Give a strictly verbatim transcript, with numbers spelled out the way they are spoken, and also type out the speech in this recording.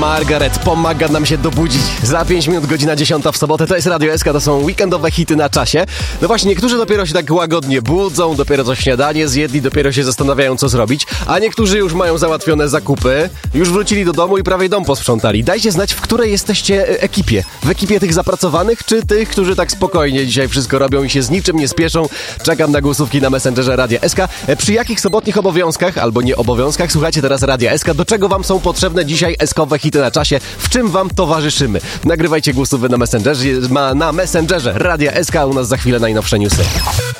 Margaret pomaga nam się dobudzić. Za pięć minut godzina dziesiąta w sobotę. To jest Radio S K, to są weekendowe hity na czasie. No właśnie, niektórzy dopiero się tak łagodnie budzą, dopiero co śniadanie zjedli, dopiero się zastanawiają, co zrobić, a niektórzy już mają załatwione zakupy, już wrócili do domu i prawie dom posprzątali. Dajcie znać, w której jesteście ekipie. W ekipie tych zapracowanych, czy tych, którzy tak spokojnie dzisiaj wszystko robią i się z niczym nie spieszą. Czekam na głosówki na Messengerze Radia S K. Przy jakich sobotnich obowiązkach albo nie obowiązkach słuchacie teraz Radia S K? Do czego wam są potrzebne dzisiaj eskowe hity na czasie? W czym wam towarzyszymy? Nagrywajcie głosówy na Messengerze, na Messengerze Radia S K. U nas za chwilę najnowsze newsy.